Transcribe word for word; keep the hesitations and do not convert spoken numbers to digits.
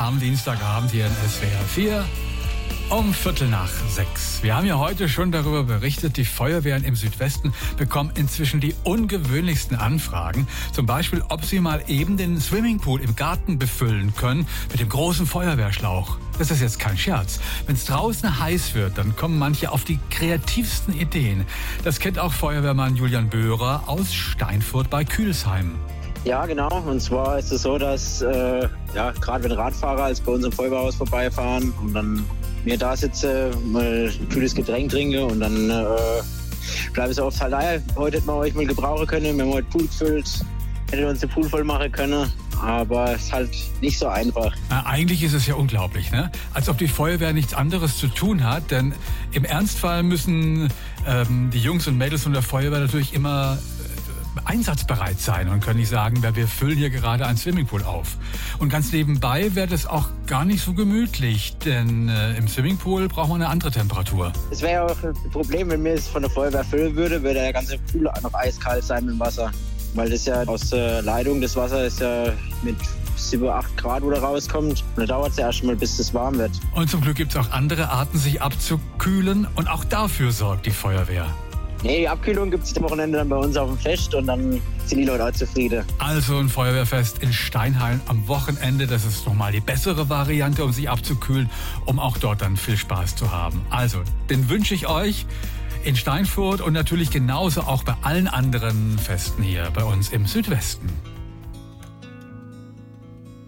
am Dienstagabend hier in S W R vier um Viertel nach sechs. Wir haben ja heute schon darüber berichtet, die Feuerwehren im Südwesten bekommen inzwischen die ungewöhnlichsten Anfragen. Zum Beispiel, ob sie mal eben den Swimmingpool im Garten befüllen können mit dem großen Feuerwehrschlauch. Das ist jetzt kein Scherz. Wenn es draußen heiß wird, dann kommen manche auf die kreativsten Ideen. Das kennt auch Feuerwehrmann Julian Böhrer aus Steinfurt bei Kühlsheim. Ja, genau. Und zwar ist es so, dass äh, ja, gerade wenn Radfahrer als bei uns im Feuerwehrhaus vorbeifahren und dann mir da sitze, mal ein kühles Getränk trinke und dann äh, bleibe ich so oft halt, ah, heute hätten wir euch mal gebrauchen können, wenn wir heute Pool gefüllt, hätten wir uns den Pool voll machen können. Aber es ist halt nicht so einfach. Na, eigentlich ist es ja unglaublich, ne? Als ob die Feuerwehr nichts anderes zu tun hat. Denn im Ernstfall müssen ähm, die Jungs und Mädels von der Feuerwehr natürlich immer einsatzbereit sein und können nicht sagen, wir füllen hier gerade einen Swimmingpool auf. Und ganz nebenbei wäre das auch gar nicht so gemütlich, denn äh, im Swimmingpool braucht man eine andere Temperatur. Es wäre ja auch ein Problem, wenn mir es von der Feuerwehr füllen würde, würde der ganze Pool noch eiskalt sein mit dem Wasser. Weil das ja aus der Leitung, das Wasser ist ja mit sieben, acht Grad, wo da rauskommt. Und da dauert es ja erst mal, bis es warm wird. Und zum Glück gibt es auch andere Arten, sich abzukühlen. Und auch dafür sorgt die Feuerwehr. Nee, die Abkühlung gibt es am Wochenende dann bei uns auf dem Fest und dann sind die Leute auch zufrieden. Also ein Feuerwehrfest in Steinheim am Wochenende, das ist nochmal die bessere Variante, um sich abzukühlen, um auch dort dann viel Spaß zu haben. Also, den wünsche ich euch in Steinfurt und natürlich genauso auch bei allen anderen Festen hier bei uns im Südwesten.